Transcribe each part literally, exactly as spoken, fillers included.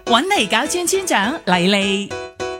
揾嚟搞專專長黎莉。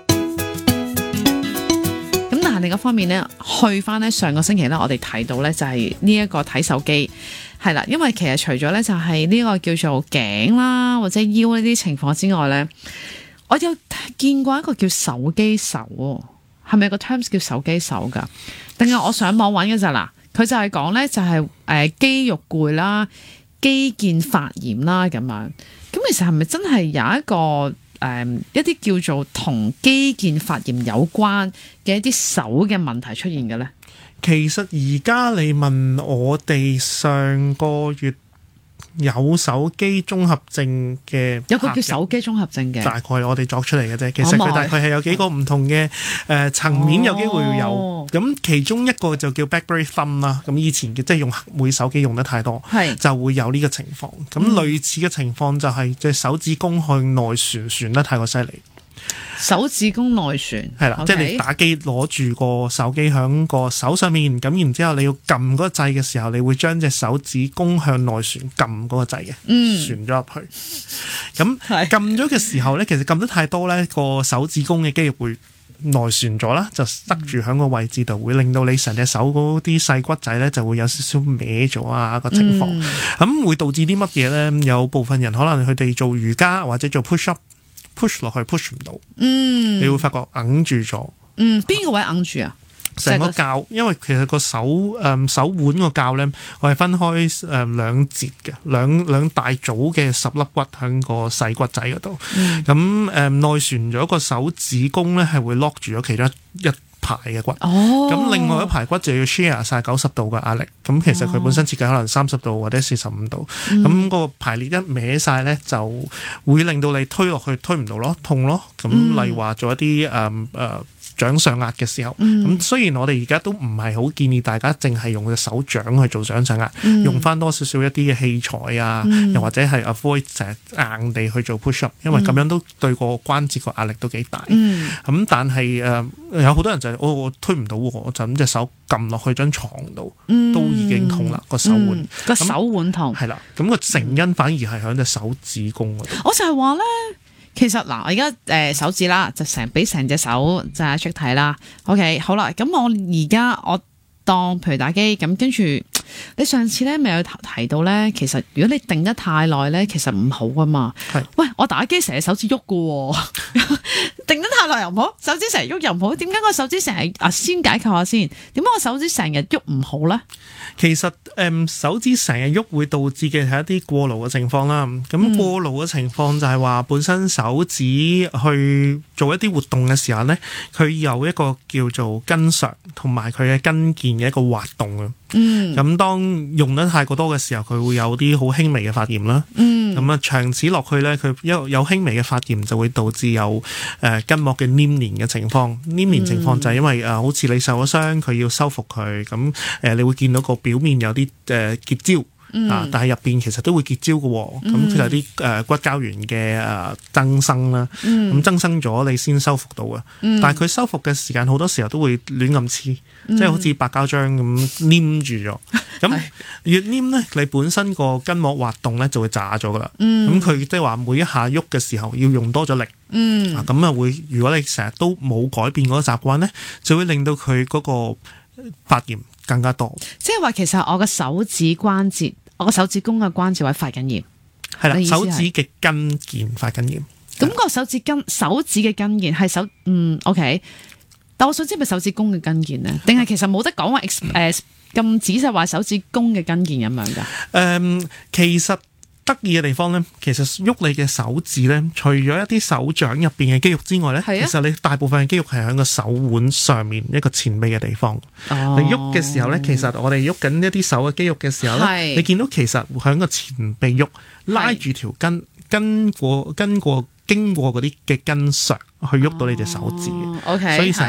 咁但係另一方面咧，去翻咧上個星期咧，我哋睇到咧就係呢一個睇手機係啦，因為其實除咗咧就係呢個叫做頸啦或者腰呢啲情況之外咧，我有見過一個叫手機手喎，係咪有個 terms 叫手機手㗎？定係我上網揾嘅咋嗱？佢就係講咧就係、是、誒、呃、肌肉攰啦、肌腱發炎啦咁樣。咁其實係咪真係有一個誒、呃、一啲叫做同肌腱發炎有關嘅一啲手嘅問題出現嘅咧？ 其實而家你問我哋上個月有手機綜合症嘅， 有個叫手機綜合症嘅， 大概我哋作出嚟嘅啫。其實佢大概係有幾個唔同嘅誒層面有機會有。咁、哦、其中一個就叫 backberry thumb 啦。咁以前嘅即係用每手機用得太多，就會有呢個情況。咁類似嘅情況就係隻手指公向內旋旋得太過犀利。 手指公內旋係啦， okay? 即係你打機攞住個手機響個手上面，咁然之後你要撳嗰個掣嘅時候，你會將隻手指公向內旋撳嗰個掣嘅，嗯，旋咗入去。咁撳咗嘅時候咧，其實撳得太多咧，個手指公嘅肌肉會內旋咗啦，就塞住喺個位置度，會令到你成隻手嗰啲細骨仔咧就會有少少歪咗啊個情況。咁、嗯、會導致啲乜嘢咧？有部分人可能佢哋做瑜伽或者做 push up。push 落去 push 唔到，嗯，你會發覺揞住咗， 嗯，邊個位揞住啊？ 成個臼，因為其實個手誒、嗯、手腕個臼咧，我係分開誒、嗯、兩節嘅，兩兩大組嘅十粒骨喺個細骨仔嗰度，咁誒內旋咗個手指公咧係會 lock 住咗其中一排嘅骨，咁、哦、另外一排骨就要 share 晒九十度嘅壓力，咁其實佢本身設計可能三十度或者四十五度，咁、嗯、個排列一歪晒咧，就會令到你推落去推唔到咯，痛咯，咁例如話做一啲誒誒掌上壓嘅時候，咁、嗯、雖然我哋而家都唔係好建議大家淨係用隻手掌去做掌上壓、嗯，用翻多少少一啲嘅器材啊，嗯、又或者係 avoid 成日硬地去做 push up， 因為咁樣都對個關節個壓力都幾大。咁、嗯、但係誒、呃、有好多人就係、是、哦我推唔到，我就咁隻手撳落去張床度、嗯，都已經痛啦個手腕， 個、嗯、手腕痛係啦。咁、那個成因反而係喺隻手指公嗰度。 我就係話咧。其實嗱，我而家誒手指啦，就成俾成隻手就係出睇啦。OK， 好啦，咁我而家我當譬如打機咁，跟住你上次咧咪有提到咧，其實如果你定得太耐咧，其實唔好噶嘛。係，喂，我打機成日手指喐噶，定得太耐又唔好，手指成日喐又唔好。點解個手指成日啊？先解構下先，點解我手指成日喐唔好咧？ 其實誒、嗯、手指成日喐會導致嘅係一啲過勞嘅情況啦。咁過勞嘅情況就係話本身手指去做一啲活動嘅時候咧，佢有一個叫做筋索同埋佢嘅筋腱嘅一個滑動啊。嗯，咁當用得太過多嘅時候，佢會有啲好輕微嘅發炎啦。嗯，咁啊長此落去咧，佢有有輕微嘅發炎就會導致有誒、呃、筋膜嘅黏連嘅情況。黏連情況就係因為誒、呃、好似你受咗傷，佢要修復佢，咁誒、呃、你會見到個表面有啲誒、呃、結焦。嗯、啊！但係入邊其實都會結焦嘅喎，咁佢有啲誒骨膠原嘅誒增生啦，咁、嗯、增生咗你先修復到嘅、嗯。但係佢修復嘅時間好多時候都會亂咁黐，即係好似白膠漿咁黏住咗。咁越黏咧，你本身個筋膜滑動咧就會炸咗噶啦。咁佢即係話每一下喐嘅時候要用多咗力。嗯，咁啊會，如果你成日都冇改變嗰個習慣咧，就會令到佢嗰個發炎更加多。 即係話其實我個手指關節，我個手指公嘅關節位發緊炎， 係啦，手指嘅筋腱發緊炎。 咁、那個手指筋手指嘅筋腱係手嗯 OK， 但我想知係咪手指公嘅筋腱咧？定係其實冇得講話誒咁仔細話手指公嘅筋腱咁樣噶？誒、 嗯，其實。得意嘅地方咧，其實喐你嘅手指咧，除咗一啲手掌入邊嘅肌肉之外咧、啊，其實你大部分嘅肌肉係喺個手腕上面一個前臂嘅地方。哦、你喐嘅時候咧，其實我哋喐緊一啲手嘅肌肉嘅時候咧，你見到其實會喺個前臂喐，拉住條筋，跟過跟過經過嗰啲嘅筋索去喐到你隻手指。哦、OK，所以